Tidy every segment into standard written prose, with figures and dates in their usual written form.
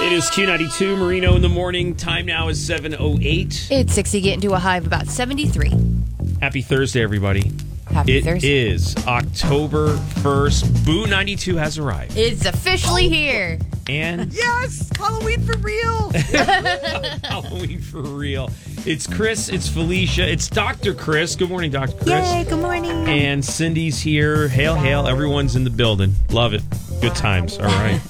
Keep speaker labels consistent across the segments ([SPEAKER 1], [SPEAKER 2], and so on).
[SPEAKER 1] It is Q92, Marino in the morning. Time now is 7:08.
[SPEAKER 2] It's 60, getting to a high of about 73.
[SPEAKER 1] Happy Thursday, everybody.
[SPEAKER 2] Happy Thursday.
[SPEAKER 1] It is October 1st. Boo 92 has arrived.
[SPEAKER 2] It's officially here.
[SPEAKER 1] And
[SPEAKER 3] yes, Halloween for real.
[SPEAKER 1] Halloween for real. It's Chris, it's Felicia, it's Dr. Chris. Good morning, Dr. Chris.
[SPEAKER 3] Yay, good morning.
[SPEAKER 1] And Cindy's here. Hail, hail. Everyone's in the building. Love it. Good times. All right.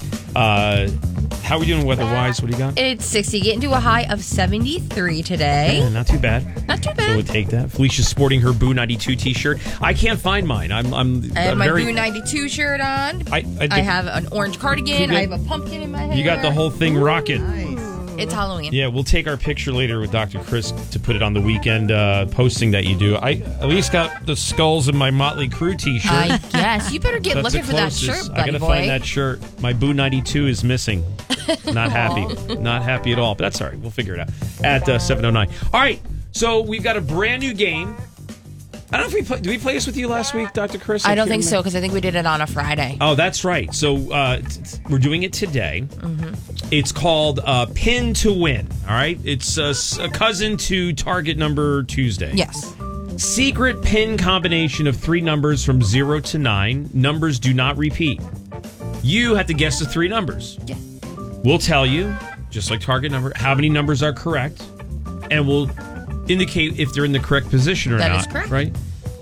[SPEAKER 1] How are we doing weather-wise? What do you got?
[SPEAKER 2] It's 60, getting to a high of 73 today.
[SPEAKER 1] Yeah, not too bad.
[SPEAKER 2] Not too bad.
[SPEAKER 1] So we'll take that. Felicia's sporting her Boo 92 t-shirt. I can't find mine.
[SPEAKER 2] I have my Boo 92 shirt on. I have an orange cardigan. I have a pumpkin in my hair.
[SPEAKER 1] You got the whole thing rocking.
[SPEAKER 3] Nice.
[SPEAKER 2] It's Halloween.
[SPEAKER 1] Yeah, we'll take our picture later with Dr. Chris to put it on the weekend posting that you do. I at least got the skulls in my Motley Crue t-shirt.
[SPEAKER 2] I guess. You better get
[SPEAKER 1] That's
[SPEAKER 2] looking
[SPEAKER 1] the
[SPEAKER 2] for that
[SPEAKER 1] closest.
[SPEAKER 2] shirt, buddy
[SPEAKER 1] I gotta
[SPEAKER 2] boy.
[SPEAKER 1] find that shirt. My Boo 92 is missing. Not happy. Not happy at all. But that's all right. We'll figure it out at 7:09. All right. So we've got a brand new game. I don't know if did we play this with you last week, Dr. Chris?
[SPEAKER 2] I don't think so, because I think we did it on a Friday.
[SPEAKER 1] Oh, that's right. So we're doing it today. Mm-hmm. It's called Pin to Win. All right. It's a cousin to Target Number Tuesday.
[SPEAKER 2] Yes.
[SPEAKER 1] Secret pin combination of 3 numbers from 0 to 9. Numbers do not repeat. You have to guess the 3 numbers.
[SPEAKER 2] Yeah.
[SPEAKER 1] We'll tell you, just like Target Number, how many numbers are correct, and we'll indicate if they're in the correct position or not.
[SPEAKER 2] That is correct.
[SPEAKER 1] Right?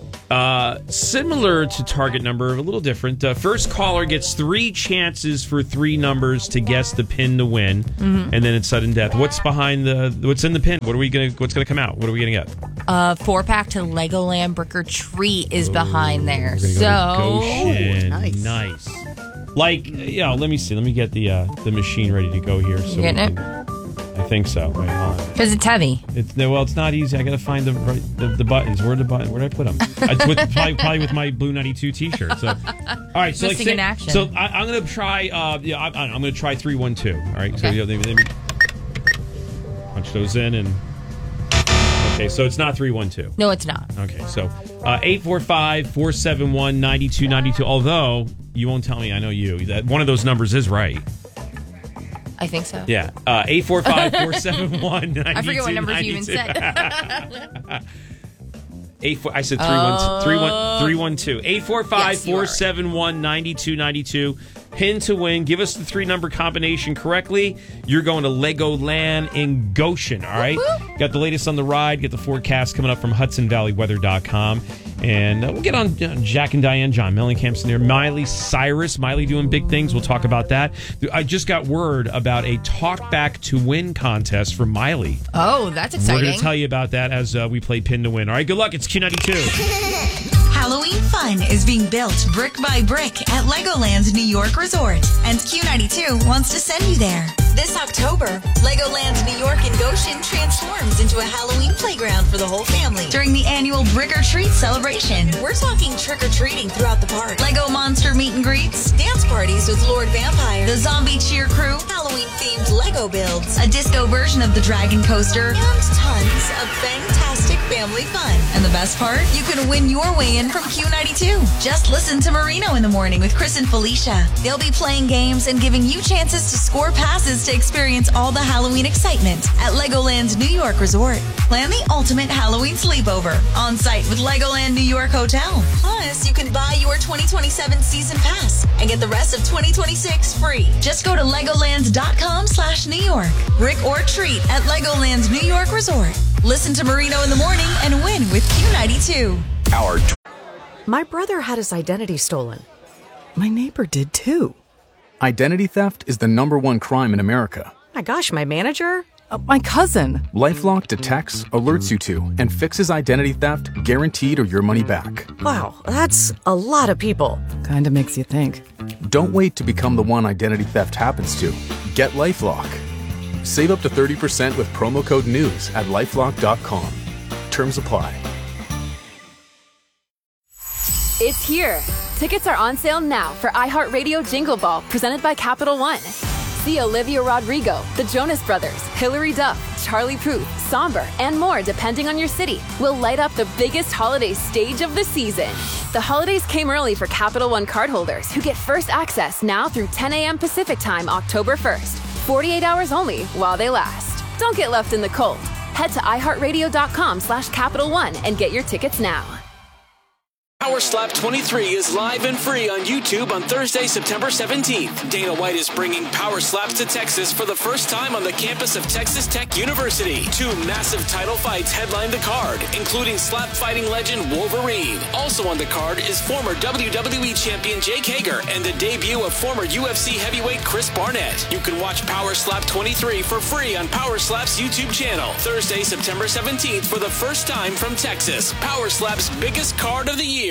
[SPEAKER 1] Similar to Target Number, a little different. First caller gets 3 chances for 3 numbers to guess the pin to win, and then it's sudden death. What's behind what's in the pin? What's gonna come out? What are we gonna get?
[SPEAKER 2] 4-pack to Legoland Brick or Treat is behind there.
[SPEAKER 1] We're gonna go to Goshen.
[SPEAKER 3] nice.
[SPEAKER 1] Like, let me see. Let me get the machine ready to go here.
[SPEAKER 2] You getting it?
[SPEAKER 1] I think so. Wait, hold on.
[SPEAKER 2] Because it's heavy.
[SPEAKER 1] It's not easy. I got to find the buttons. Where did I put them? Probably with my Blue 92 t-shirt. So, all right. So
[SPEAKER 2] Missing in action.
[SPEAKER 1] So I'm going to try. I'm going to try 3-1-2. All right.
[SPEAKER 2] Okay.
[SPEAKER 1] So let me punch those in and. Okay, so it's not 3-1-2.
[SPEAKER 2] No, it's not.
[SPEAKER 1] Okay, so 845-471-9292. Although you won't tell me, I know you, that one of those numbers is right.
[SPEAKER 2] I think so.
[SPEAKER 1] Yeah, 845-471-9292.
[SPEAKER 2] I forget what numbers you even said.
[SPEAKER 1] I said 312. 845-471-9292. Pin to win. Give us the 3-number combination correctly. You're going to Legoland in Goshen, all right? Got the latest on the ride. Get the forecast coming up from HudsonValleyWeather.com. And we'll get on Jack and Diane, John Mellencamp's in there. Miley Cyrus. Miley doing big things. We'll talk about that. I just got word about a Talk Back to Win contest for Miley.
[SPEAKER 2] Oh, that's exciting.
[SPEAKER 1] We're going to tell you about that as we play Pin to Win. All right, good luck. It's Q92.
[SPEAKER 4] Halloween fun is being built brick by brick at Legoland's New York Resort, and Q92 wants to send you there. This October, Legoland's New York in Goshen transforms into a Halloween playground for the whole family during the annual Brick or Treat celebration. We're talking trick-or-treating throughout the park, Lego Monster meet and greets, dance parties with Lord Vampire, the Zombie Cheer Crew, Halloween-themed Lego builds, a disco version of the Dragon Coaster, and tons of fantastic family fun. And the best part? You can win your way in from Q92. Just listen to Marino in the morning with Chris and Felicia. They'll be playing games and giving you chances to score passes to experience all the Halloween excitement at Legoland's New York Resort. Plan the ultimate Halloween sleepover on site with Legoland New York Hotel. Plus, you can buy your 2027 season pass and get the rest of 2026 free. Just go to Legoland.com/New York. Brick or treat at Legoland's New York Resort. Listen to Marino in the morning and win with Q92.
[SPEAKER 5] My brother had his identity stolen. My neighbor did too.
[SPEAKER 6] Identity theft is the #1 crime in America.
[SPEAKER 5] My gosh, my manager? My cousin.
[SPEAKER 6] LifeLock detects, alerts you to, and fixes identity theft guaranteed or your money back.
[SPEAKER 5] Wow, that's a lot of people.
[SPEAKER 7] Kinda makes you think.
[SPEAKER 6] Don't wait to become the one identity theft happens to. Get LifeLock. Save up to 30% with promo code NEWS at LifeLock.com. Terms apply.
[SPEAKER 8] It's here. Tickets are on sale now for iHeartRadio Jingle Ball, presented by Capital One. See Olivia Rodrigo, the Jonas Brothers, Hilary Duff, Charlie Puth, Somber, and more depending on your city. Will light up the biggest holiday stage of the season. The holidays came early for Capital One cardholders who get first access now through 10 a.m. Pacific Time, October 1st. 48 hours only while they last. Don't get left in the cold. Head to iHeartRadio.com/Capital One and get your tickets now.
[SPEAKER 7] Power Slap 23 is live and free on YouTube on Thursday, September 17th. Dana White is bringing Power Slaps to Texas for the first time on the campus of Texas Tech University. 2 massive title fights headline the card, including slap fighting legend Wolverine. Also on the card is former WWE champion Jake Hager and the debut of former UFC heavyweight Chris Barnett. You can watch Power Slap 23 for free on Power Slap's YouTube channel. Thursday, September 17th for the first time from Texas. Power Slap's biggest card of the year.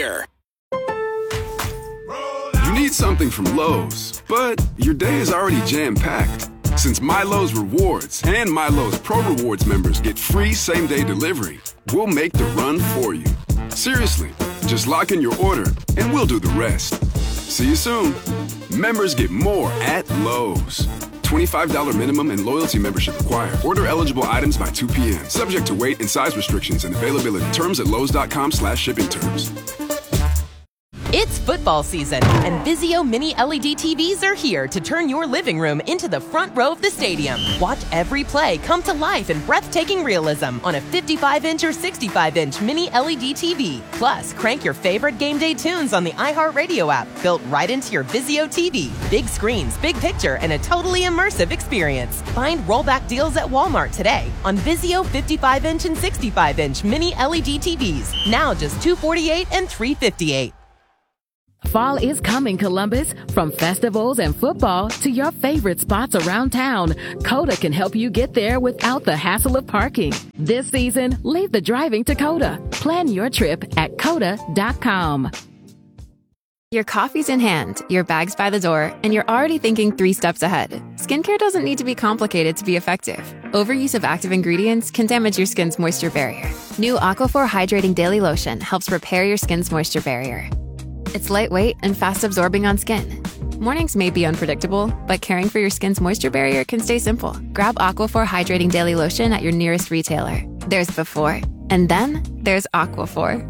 [SPEAKER 9] You need something from Lowe's, but your day is already jam-packed. Since MyLowe's Rewards and MyLowe's Pro Rewards members get free same-day delivery, we'll make the run for you. Seriously, just lock in your order and we'll do the rest. See you soon. Members get more at Lowe's. $25 minimum and loyalty membership required. Order eligible items by 2 p.m. Subject to weight and size restrictions and availability. Terms at lowes.com/shipping terms.
[SPEAKER 10] It's football season, and Vizio Mini LED TVs are here to turn your living room into the front row of the stadium. Watch every play come to life in breathtaking realism on a 55-inch or 65-inch Mini LED TV. Plus, crank your favorite game day tunes on the iHeartRadio app, built right into your Vizio TV. Big screens, big picture, and a totally immersive experience. Find rollback deals at Walmart today on Vizio 55-inch and 65-inch Mini LED TVs. Now just $248 and $358.
[SPEAKER 11] Fall is coming, Columbus. From festivals and football to your favorite spots around town, Coda can help you get there without the hassle of parking. This season, leave the driving to Coda. Plan your trip at Coda.com.
[SPEAKER 8] Your coffee's in hand, your bag's by the door, and you're already thinking 3 steps ahead. Skincare doesn't need to be complicated to be effective. Overuse of active ingredients can damage your skin's moisture barrier. New Aquaphor Hydrating Daily Lotion helps repair your skin's moisture barrier. It's lightweight and fast-absorbing on skin. Mornings may be unpredictable, but caring for your skin's moisture barrier can stay simple. Grab Aquaphor Hydrating Daily Lotion at your nearest retailer. There's before, and then there's Aquaphor.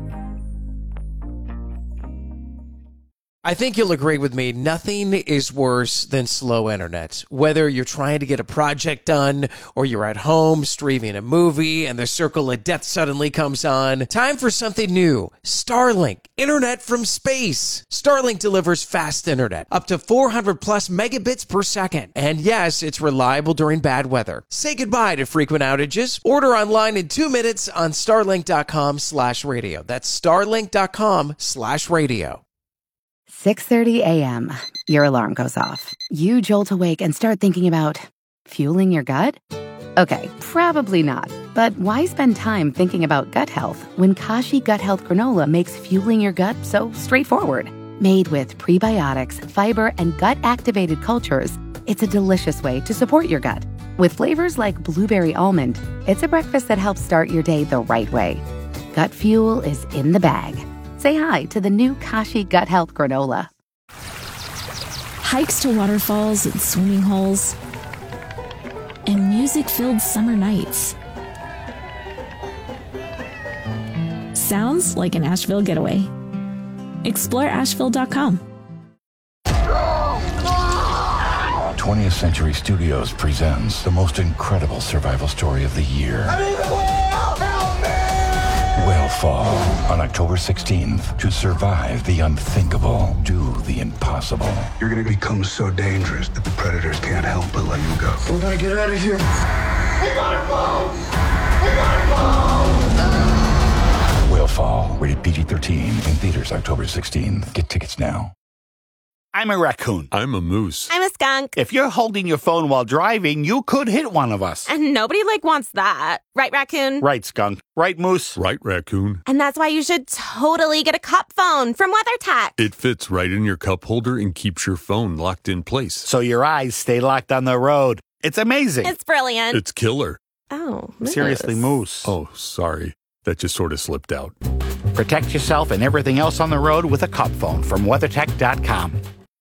[SPEAKER 12] I think you'll agree with me, nothing is worse than slow internet. Whether you're trying to get a project done or you're at home streaming a movie and the circle of death suddenly comes on, time for something new. Starlink, internet from space. Starlink delivers fast internet, up to 400 plus megabits per second. And yes, it's reliable during bad weather. Say goodbye to frequent outages. Order online in 2 minutes on starlink.com/radio. That's starlink.com/radio.
[SPEAKER 13] 6:30 a.m. Your alarm goes off. You jolt awake and start thinking about fueling your gut? Okay, probably not. But why spend time thinking about gut health when Kashi Gut Health Granola makes fueling your gut so straightforward? Made with prebiotics, fiber, and gut-activated cultures, it's a delicious way to support your gut. With flavors like blueberry almond, it's a breakfast that helps start your day the right way. Gut fuel is in the bag. Say hi to the new Kashi Gut Health Granola.
[SPEAKER 14] Hikes to waterfalls and swimming holes, and music-filled summer nights. Sounds like an Asheville getaway. Explore Asheville.com.
[SPEAKER 15] 20th Century Studios presents the most incredible survival story of the year. Whalefall on October 16th. To survive the unthinkable, do the impossible.
[SPEAKER 16] You're going to become so dangerous that the predators can't help but let you go.
[SPEAKER 17] We gotta get out of here.
[SPEAKER 15] We gotta go! We gotta go! Whalefall, rated PG-13, in theaters October 16th. Get tickets now.
[SPEAKER 18] I'm a raccoon.
[SPEAKER 19] I'm a moose.
[SPEAKER 20] I'm a skunk.
[SPEAKER 18] If you're holding your phone while driving, you could hit one of us.
[SPEAKER 20] And nobody, wants that. Right, raccoon?
[SPEAKER 18] Right, skunk. Right, moose?
[SPEAKER 19] Right, raccoon.
[SPEAKER 20] And that's why you should totally get a cup phone from WeatherTech.
[SPEAKER 19] It fits right in your cup holder and keeps your phone locked in place.
[SPEAKER 18] So your eyes stay locked on the road. It's amazing.
[SPEAKER 20] It's brilliant.
[SPEAKER 19] It's killer.
[SPEAKER 20] Oh, moose.
[SPEAKER 18] Seriously, moose.
[SPEAKER 19] Oh, sorry. That just sort of slipped out.
[SPEAKER 18] Protect yourself and everything else on the road with a cup phone from WeatherTech.com.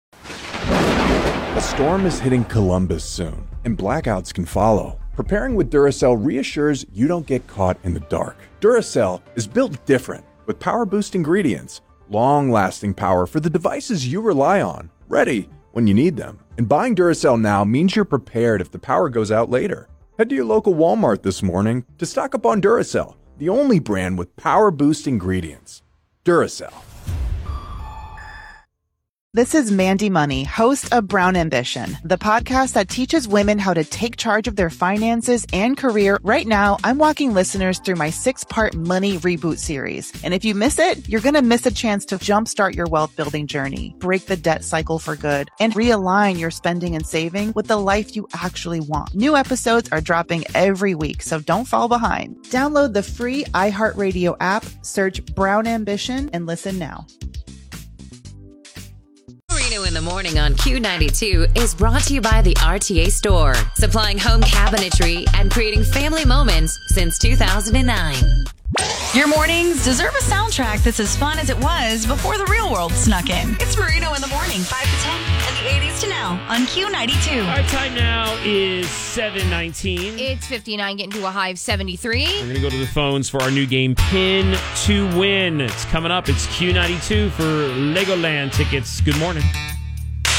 [SPEAKER 21] A storm is hitting Columbus soon, and blackouts can follow. Preparing with Duracell reassures you don't get caught in the dark. Duracell is built different, with power-boost ingredients, long-lasting power for the devices you rely on, ready when you need them. And buying Duracell now means you're prepared if the power goes out later. Head to your local Walmart this morning to stock up on Duracell, the only brand with power boost ingredients. Duracell.
[SPEAKER 17] This is Mandy Money, host of Brown Ambition, the podcast that teaches women how to take charge of their finances and career. Right now, I'm walking listeners through my 6-part Money Reboot series. And if you miss it, you're going to miss a chance to jumpstart your wealth building journey, break the debt cycle for good, and realign your spending and saving with the life you actually want. New episodes are dropping every week, so don't fall behind. Download the free iHeartRadio app, search Brown Ambition, and listen now.
[SPEAKER 22] Reno in the Morning on Q92 is brought to you by the RTA Store, supplying home cabinetry and creating family moments since 2009.
[SPEAKER 4] Your mornings deserve a soundtrack that's as fun as it was before the real world snuck in. It's Marino in the Morning, 5 to 10, and the 80s to now on Q92.
[SPEAKER 1] Our time now is 7:19.
[SPEAKER 2] It's 59, getting to a high of 73.
[SPEAKER 1] We're going to go to the phones for our new game, Pin to Win. It's coming up. It's Q92 for Legoland tickets. Good morning.